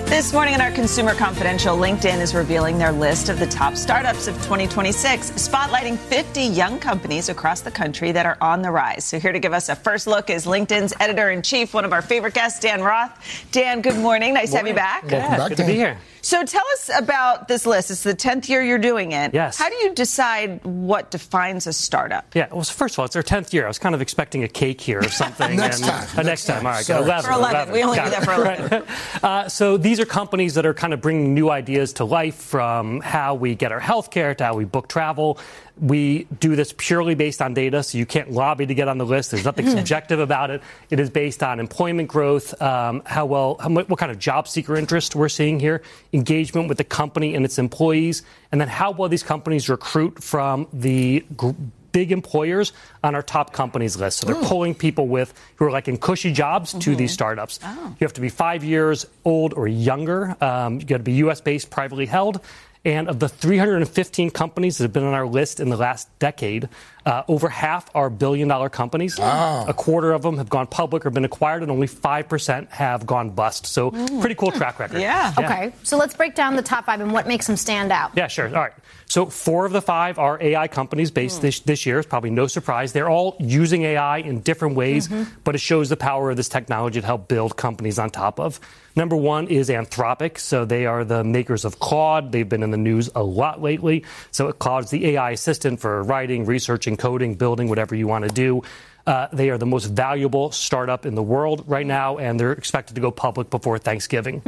This morning in our Consumer Confidential, LinkedIn is revealing their list of the top startups of 2026, spotlighting 50 young companies across the country that are on the rise. So here to give us a first look is LinkedIn's editor-in-chief, one of our favorite guests, Dan Roth. Dan, good morning. Nice to have you back. Welcome back, good to be here. So tell us about this list. It's the 10th year you're doing it. Yes. How do you decide what defines a startup? Yeah, well, first of all, it's our 10th year. I was kind of expecting a cake here or something. Next time. Next time. All right, Sorry. 11. For 11. We only do that for 11. So these are companies that are kind of bringing new ideas to life, from how we get our health care to how we book travel. We do this purely based on data, so you can't lobby to get on the list. There's nothing subjective about it. It is based on employment growth, what kind of job seeker interest we're seeing here, engagement with the company and its employees, and then how well these companies recruit from the big employers on our top companies list. So they're pulling people who are like in cushy jobs to these startups. You have to be 5 years old or younger. You got to be U.S.-based, privately held. And of the 315 companies that have been on our list in the last decade, over half are billion-dollar companies. Wow. A quarter of them have gone public or been acquired, and only 5% have gone bust. So pretty cool track record. Yeah. Okay, so let's break down the top 5 and what makes them stand out. Yeah, sure. All right. So 4 of the 5 are AI companies based this year. It's probably no surprise. They're all using AI in different ways, but it shows the power of this technology to help build companies on top of. Number 1 is Anthropic. So they are the makers of Claude. They've been in the news a lot lately. So Claude's the AI assistant for writing, researching, coding, building, whatever you want to do. They are the most valuable startup in the world right now, and they're expected to go public before Thanksgiving.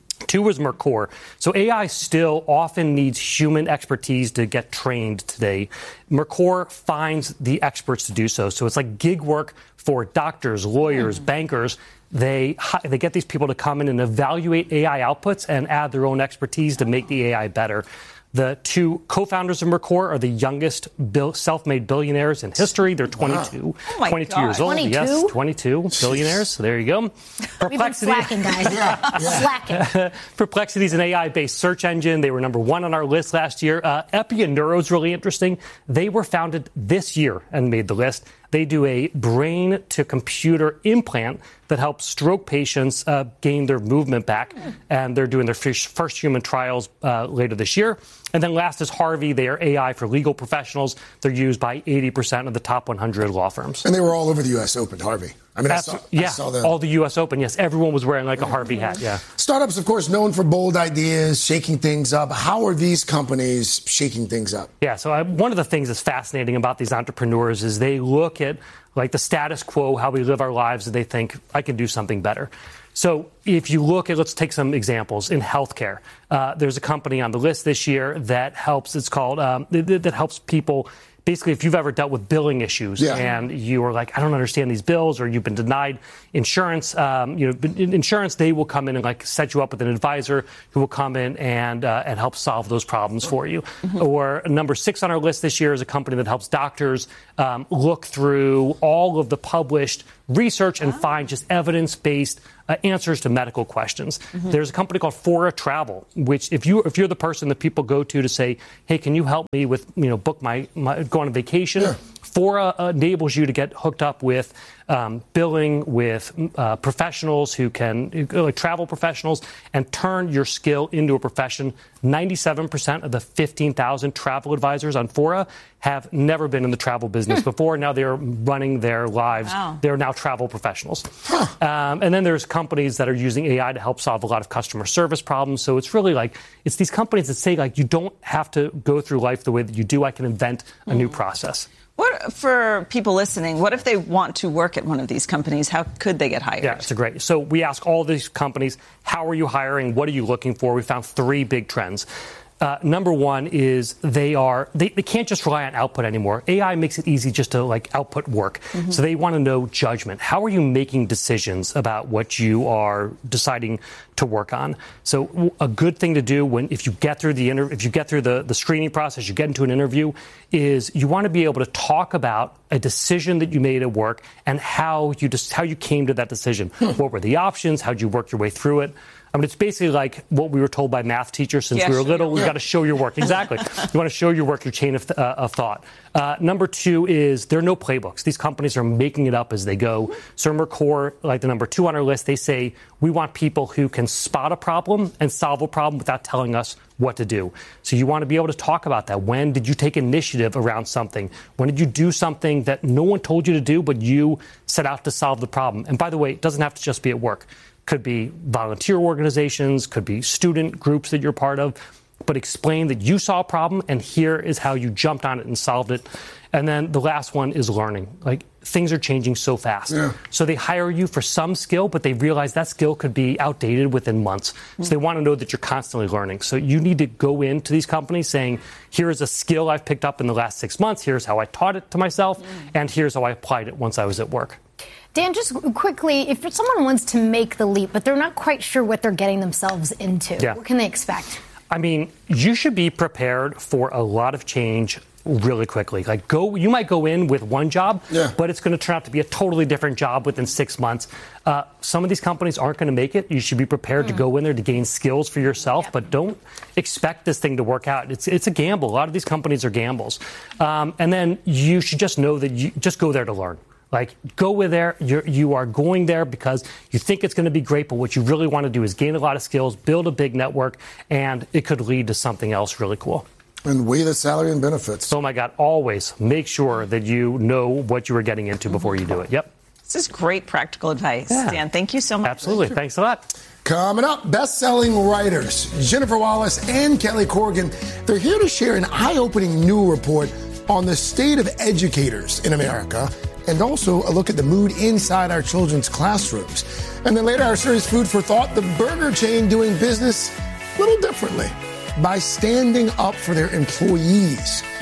2 is Mercor. So AI still often needs human expertise to get trained today. Mercor finds the experts to do so. So it's like gig work for doctors, lawyers, bankers. They get these people to come in and evaluate AI outputs and add their own expertise to make the AI better. The 2 co-founders of Mercor are the youngest self-made billionaires in history. They're 22, 22 years old. 22? Yes, 22 billionaires. So there you go. We've been slacking, guys. Slacking. Perplexity is an AI-based search engine. They were number 1 on our list last year. Epi and Neuro is really interesting. They were founded this year and made the list. They do a brain-to-computer implant that helps stroke patients gain their movement back. And they're doing their first human trials later this year. And then last is Harvey. They are AI for legal professionals. They're used by 80% of the top 100 law firms. And they were all over the U.S. Open, Harvey. I mean, I saw them. All the U.S. Open. Yes, everyone was wearing like a Harvey hat. Yeah. Startups, of course, known for bold ideas, shaking things up. How are these companies shaking things up? Yeah, so one of the things that's fascinating about these entrepreneurs is they look at like the status quo, how we live our lives, and they think, I can do something better. So if you look at, let's take some examples in healthcare. There's a company on the list this year that helps. It's called that helps people. Basically, if you've ever dealt with billing issues and you are like, I don't understand these bills, or you've been denied insurance, insurance, they will come in and like set you up with an advisor who will come in and help solve those problems for you. Or number 6 on our list this year is a company that helps doctors look through all of the published research and find just evidence-based answers to medical questions. There's a company called Fora Travel, which if you're the person that people go to say, hey, can you help me with, book my go on a vacation? Yeah. Fora enables you to get hooked up with billing, with professionals who can, like travel professionals, and turn your skill into a profession. 97% of the 15,000 travel advisors on Fora have never been in the travel business before. Now they're running their lives. Wow. They're now travel professionals. And then there's companies that are using AI to help solve a lot of customer service problems. So it's really like, it's these companies that say, like, you don't have to go through life the way that you do. I can invent a new process. What, for people listening, what if they want to work at one of these companies? How could they get hired? Yeah, it's great. So we ask all these companies, how are you hiring? What are you looking for? We found 3 big trends. Number 1 is they can't just rely on output anymore. AI makes it easy just to like output work. So they want to know judgment. How are you making decisions about what you are deciding to work on? So a good thing to do if you get through the screening process, you get into an interview, is you want to be able to talk about a decision that you made at work and how you came to that decision. What were the options? How'd you work your way through it? I mean, it's basically like what we were told by math teachers since we were little. We've got to show your work. Exactly. You want to show your work, your chain of thought. Number 2 is there are no playbooks. These companies are making it up as they go. Cermer Core, like the number 2 on our list, they say we want people who can spot a problem and solve a problem without telling us what to do. So you want to be able to talk about that. When did you take initiative around something? When did you do something that no one told you to do, but you set out to solve the problem? And by the way, it doesn't have to just be at work. Could be volunteer organizations, could be student groups that you're part of, but explain that you saw a problem and here is how you jumped on it and solved it. And then the last one is learning. Like, things are changing so fast. Yeah. So they hire you for some skill, but they realize that skill could be outdated within months. So they want to know that you're constantly learning. So you need to go into these companies saying, here is a skill I've picked up in the last 6 months. Here's how I taught it to myself. And here's how I applied it once I was at work. Dan, just quickly, if someone wants to make the leap, but they're not quite sure what they're getting themselves into, what can they expect? I mean, you should be prepared for a lot of change really quickly. Like, you might go in with one job, but it's going to turn out to be a totally different job within 6 months. Some of these companies aren't going to make it. You should be prepared to go in there to gain skills for yourself, but don't expect this thing to work out. It's a gamble. A lot of these companies are gambles. And then you should just know that you just go there to learn. Like, go in there. You are going there because you think it's going to be great, but what you really want to do is gain a lot of skills, build a big network, and it could lead to something else really cool. And weigh the salary and benefits. Oh, my God. Always make sure that you know what you are getting into before you do it. Yep. This is great practical advice. Dan, thank you so much. Absolutely. Thanks a lot. Coming up, best-selling writers Jennifer Wallace and Kelly Corrigan. They're here to share an eye-opening new report on the state of educators in America, and also a look at the mood inside our children's classrooms. And then later, our series Food for Thought, the burger chain doing business a little differently by standing up for their employees.